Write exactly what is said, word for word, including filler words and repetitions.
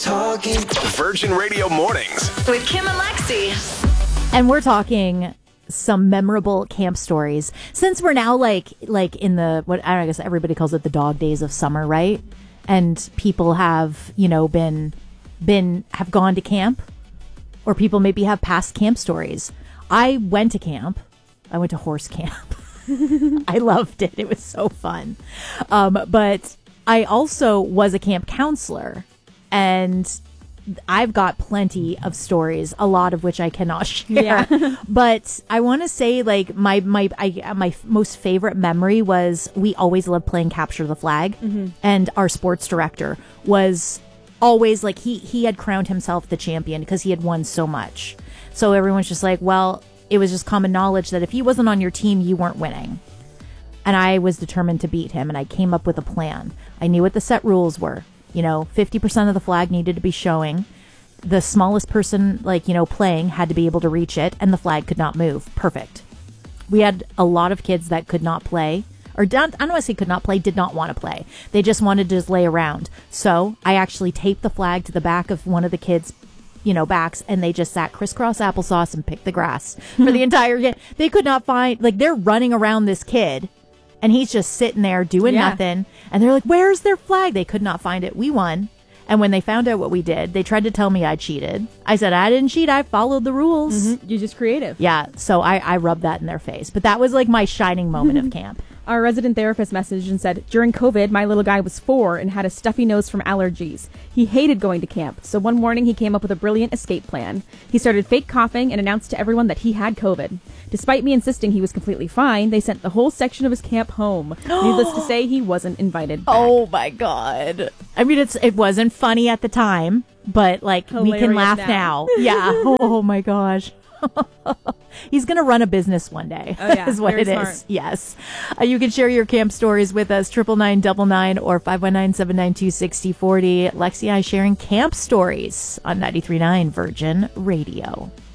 Talking Virgin Radio Mornings with Kim and Lexi. And we're talking some memorable camp stories. Since we're now like like in the, what I guess everybody calls it the dog days of summer, right? And people have, you know, been, been, have gone to camp, or people maybe have past camp stories. I went to camp. I went to horse camp. I loved it. It was so fun. Um, but I also was a camp counselor, and I've got plenty of stories, a lot of which I cannot share. Yeah. But I want to say, like, my my I, my most favorite memory was we always loved playing Capture the Flag, mm-hmm. and our sports director was always like, he he had crowned himself the champion because he had won so much. So everyone's just like, well, it was just common knowledge that if he wasn't on your team, you weren't winning. And I was determined to beat him, and I came up with a plan. I knew what the set rules were. You know, fifty percent of the flag needed to be showing. The smallest person, like, you know, playing had to be able to reach it, and the flag could not move. Perfect. We had a lot of kids that could not play, or don't, I don't want to say could not play, did not want to play. They just wanted to just lay around. So I actually taped the flag to the back of one of the kids' you know, backs, and they just sat crisscross applesauce and picked the grass for the entire game. They could not find, like, they're running around this kid, and he's just sitting there doing Yeah. nothing. And they're like, where's their flag? They could not find it. We won. And when they found out what we did, they tried to tell me I cheated. I said, I didn't cheat. I followed the rules. Mm-hmm. You're just creative. Yeah. So I, I rubbed that in their face. But that was like my shining moment of camp. Our resident therapist messaged and said, during COVID, my little guy was four and had a stuffy nose from allergies. He hated going to camp, so one morning he came up with a brilliant escape plan. He started fake coughing and announced to everyone that he had COVID. Despite me insisting he was completely fine, they sent the whole section of his camp home. Needless to say, he wasn't invited back. Oh my God. I mean, it's it wasn't funny at the time, but like we can Hilarious laugh now. now. Yeah. Oh my gosh. He's going to run a business one day. Oh, yeah. Is what Very it smart. is. Yes. Uh, you can share your camp stories with us, triple nine double nine or five one nine, seven nine two, six zero four zero. Lexi and I sharing camp stories on ninety-three point nine Virgin Radio.